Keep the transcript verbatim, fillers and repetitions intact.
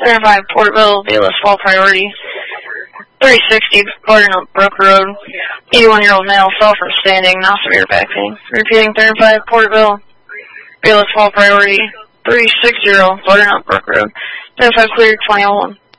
thirty-five Portville, Bayless Fall Priority. three sixty Gardner Brook Road. eighty-one-year-old male fell from standing, now severe back pain. Repeating, thirty-five Portville, Bayless Fall Priority. three sixty Gardner Brook Road. thirty-five cleared, twenty oh one.